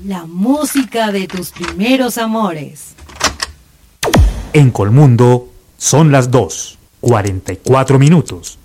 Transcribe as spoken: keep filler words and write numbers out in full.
La música de tus primeros amores. En Colmundo son las dos, cuarenta y cuatro minutos.